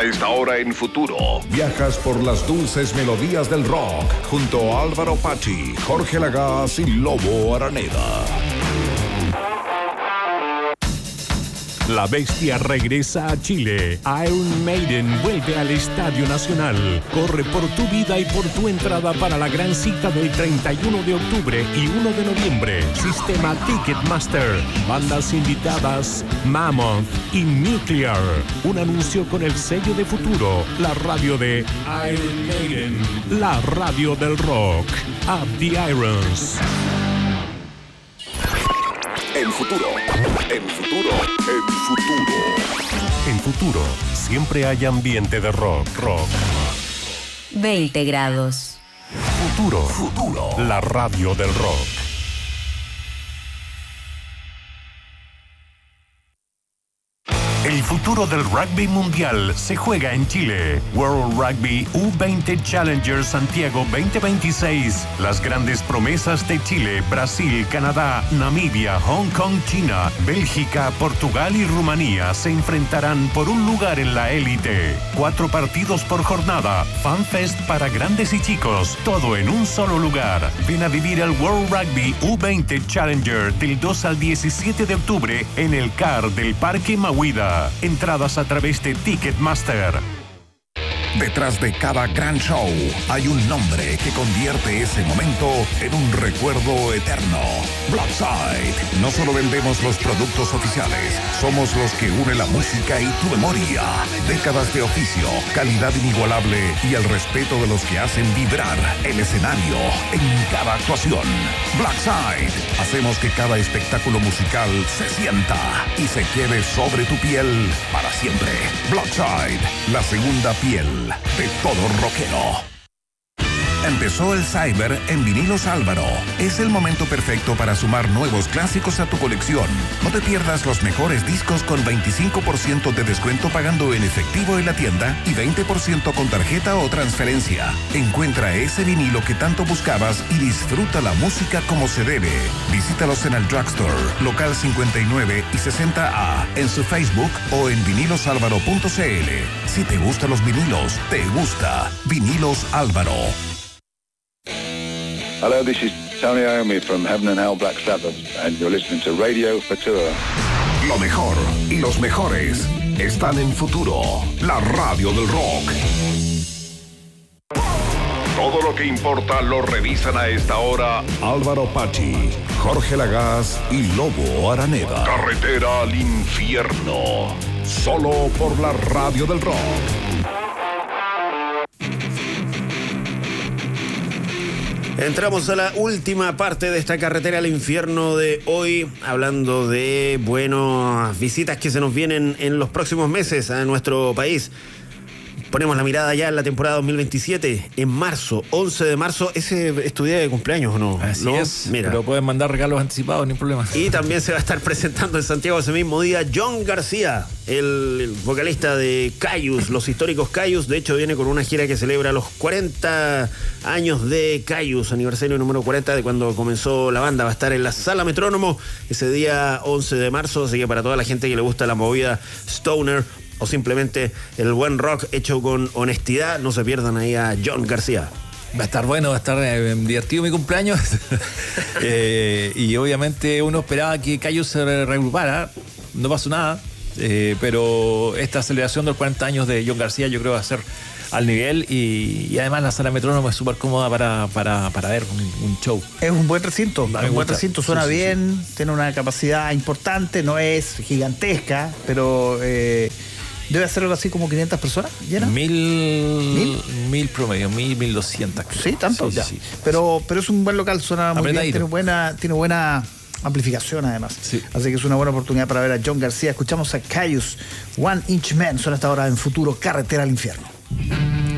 esta hora en Futuro. Viajas por las dulces melodías del rock junto a Álvaro Pachi, Jorge Lagaz y Lobo Araneda. La Bestia regresa a Chile. Iron Maiden vuelve al Estadio Nacional. Corre por tu vida y por tu entrada para la gran cita del 31 de octubre y 1 de noviembre. Sistema Ticketmaster. Bandas invitadas Mammoth y Nuclear. Un anuncio con el sello de Futuro. La radio de Iron Maiden. La radio del rock. Up the Irons. En Futuro. En Futuro. En Futuro. En Futuro, siempre hay ambiente de rock. 20 grados. Futuro. La radio del rock. El futuro del rugby mundial se juega en Chile. World Rugby U20 Challenger Santiago 2026. Las grandes promesas de Chile, Brasil, Canadá, Namibia, Hong Kong, China, Bélgica, Portugal y Rumanía se enfrentarán por un lugar en la élite. 4 partidos por jornada. FanFest para grandes y chicos. Todo en un solo lugar. Ven a vivir el World Rugby U20 Challenger del 2 al 17 de octubre en el CAR del Parque Mahuida. Entradas a través de Ticketmaster. Detrás de cada gran show hay un nombre que convierte ese momento en un recuerdo eterno. Blackside. No solo vendemos los productos oficiales, somos los que unen la música y tu memoria. Décadas de oficio, calidad inigualable y el respeto de los que hacen vibrar el escenario en cada actuación. Blackside. Hacemos que cada espectáculo musical se sienta y se quede sobre tu piel para siempre. Blackside, la segunda piel de todo rockero. Empezó el Cyber en Vinilos Álvaro. Es el momento perfecto para sumar nuevos clásicos a tu colección. No te pierdas los mejores discos con 25% de descuento pagando en efectivo en la tienda y 20% con tarjeta o transferencia. Encuentra ese vinilo que tanto buscabas y disfruta la música como se debe. Visítalos en el Drugstore, local 59 y 60A, en su Facebook o en vinilosálvaro.cl. Si te gustan los vinilos, te gusta Vinilos Álvaro. Hello, this is Tony Iommi from Heaven and Hell Black Sabbath, and you're listening to Radio Futuro. Lo mejor y los mejores están en Futuro, la radio del rock. Todo lo que importa lo revisan a esta hora Álvaro Pachi, Jorge Lagaz y Lobo Araneda. Carretera al infierno. Solo por la radio del rock. Entramos a la última parte de esta carretera al infierno de hoy, hablando de, visitas que se nos vienen en los próximos meses a nuestro país. Ponemos la mirada ya en la temporada 2027, en marzo, 11 de marzo. ¿Ese es tu día de cumpleaños o no? Así ¿No? es, mira. Pero pueden mandar regalos anticipados, ni problema. Y también se va a estar presentando en Santiago ese mismo día John García, el vocalista de Kyuss, los históricos Kyuss. De hecho, viene con una gira que celebra los 40 años de Kyuss, aniversario número 40 de cuando comenzó la banda. Va a estar en la Sala Metrónomo ese día 11 de marzo, así que para toda la gente que le gusta la movida stoner o simplemente el buen rock hecho con honestidad, no se pierdan ahí a John García. Va a estar bueno, va a estar divertido mi cumpleaños. Y obviamente uno esperaba que Kyuss se reagrupara, no pasó nada, pero esta celebración de los 40 años de John García yo creo va a ser al nivel y además la Sala Metrónomo es súper cómoda para ver un show. Es un buen recinto, suena sí, bien, tiene una capacidad importante, no es gigantesca, pero debe ser algo así como 500 personas llenas. Mil promedio, 1,200 creo. Sí, tanto, sí, ya. Sí. Pero es un buen local, suena muy bien, Apretadito. tiene buena amplificación además. Sí. Así que es una buena oportunidad para ver a John García. Escuchamos a Kyuss, One Inch Man, suena hasta ahora en Futuro, Carretera al Infierno.